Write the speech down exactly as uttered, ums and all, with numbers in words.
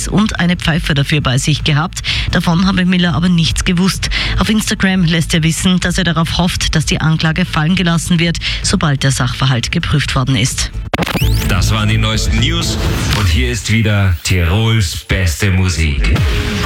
Cannabis und eine Pfeife dafür bei sich gehabt. Davon habe Miller aber nichts gewusst. Auf Instagram lässt er wissen, dass er darauf hofft, dass die Anklage fallen gelassen wird, sobald der Sachverhalt geprüft worden ist. Das waren die neuesten News und hier ist wieder Tirols beste Musik.